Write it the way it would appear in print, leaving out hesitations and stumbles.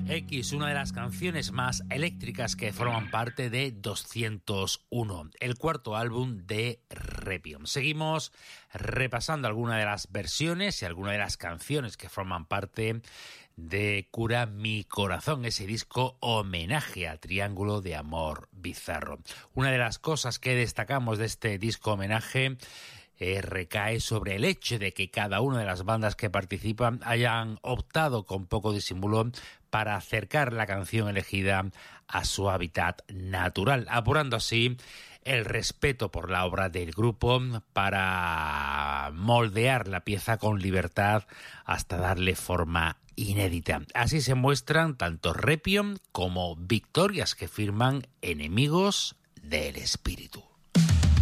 X, una de las canciones más eléctricas que forman parte de 201, el cuarto álbum de Repium. Seguimos repasando algunas de las versiones y algunas de las canciones que forman parte de Cura mi corazón, ese disco homenaje a Triángulo de Amor Bizarro. Una de las cosas que destacamos de este disco homenaje recae sobre el hecho de que cada una de las bandas que participan hayan optado con poco disimulo para acercar la canción elegida a su hábitat natural, apurando así el respeto por la obra del grupo para moldear la pieza con libertad hasta darle forma inédita. Así se muestran tanto Repium como Victorias, que firman Enemigos del Espíritu.